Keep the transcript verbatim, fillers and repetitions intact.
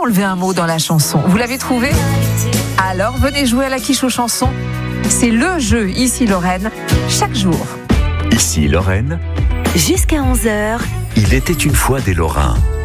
enlever un mot dans la chanson. Vous l'avez trouvé ? Alors venez jouer à la quiche aux chansons. C'est le jeu Ici Lorraine, chaque jour. Ici Lorraine. Jusqu'à onze heures. Il était une fois des Lorrains.